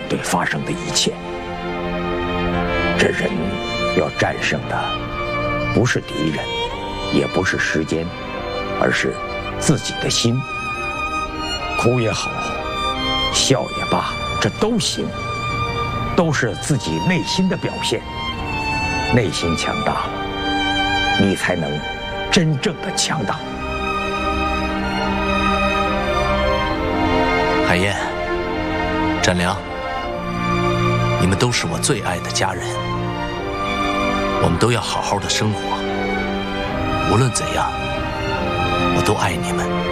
对发生的一切。这人要战胜的，不是敌人，也不是时间，而是自己的心。哭也好，笑也罢，这都行，都是自己内心的表现。内心强大了，你才能真正的强大。 海燕、展良，你们都是我最爱的家人，我们都要好好的生活。无论怎样，我都爱你们。